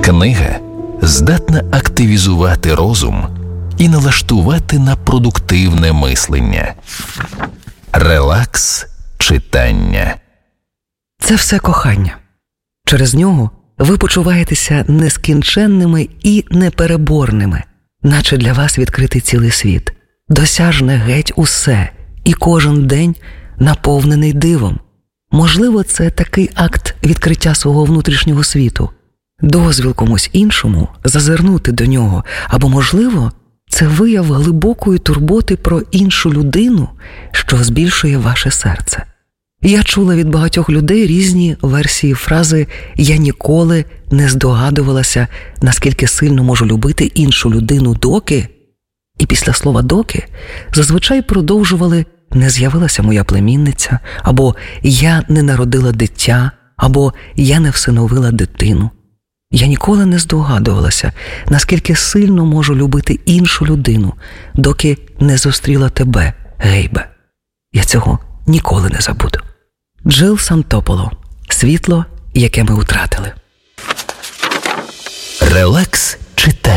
Книга здатна активізувати розум і налаштувати на продуктивне мислення. Релакс читання. Це все кохання. Через нього ви почуваєтеся нескінченними і непереборними, наче для вас відкритий цілий світ, досяжне геть усе, і кожен день наповнений дивом. Можливо, це такий акт відкриття свого внутрішнього світу, дозвіл комусь іншому зазирнути до нього, або, можливо, це вияв глибокої турботи про іншу людину, що збільшує ваше серце. Я чула від багатьох людей різні версії фрази «я ніколи не здогадувалася, наскільки сильно можу любити іншу людину доки», і після слова «доки» зазвичай продовжували «не з'явилася моя племінниця», або «я не народила дитя», або «я не всиновила дитину». Я ніколи не здогадувалася, наскільки сильно можу любити іншу людину, доки не зустріла тебе, Гейбе. Я цього ніколи не забуду. Джил Сантополо. Світло, яке ми втратили. Релакс читання.